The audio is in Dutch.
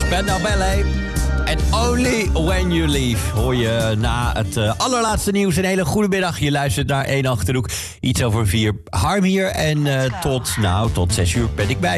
Ben Ballet. En Only When You Leave hoor je na het allerlaatste nieuws. Een hele goede middag. Je luistert naar 1 Achterhoek. Iets over 4. Harm hier. En tot 6 uur ben ik bij